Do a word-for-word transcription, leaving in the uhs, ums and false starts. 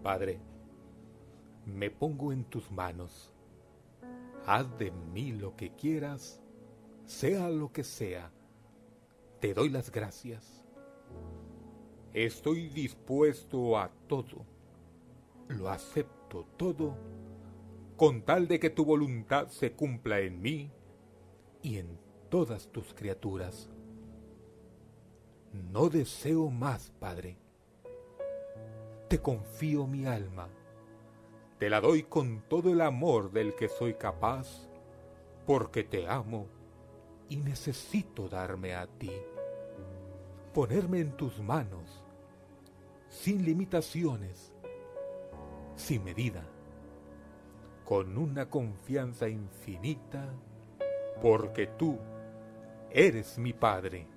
Padre, me pongo en tus manos. Haz de mí lo que quieras, sea lo que sea. Te doy las gracias. Estoy dispuesto a todo. Lo acepto todo, con tal de que tu voluntad se cumpla en mí y en todas tus criaturas. No deseo más, Padre. Te confío mi alma. Te la doy con todo el amor del que soy capaz, porque te amo y necesito darme a ti. Ponerme en tus manos, sin limitaciones, sin medida, con una confianza infinita, porque tú eres mi Padre.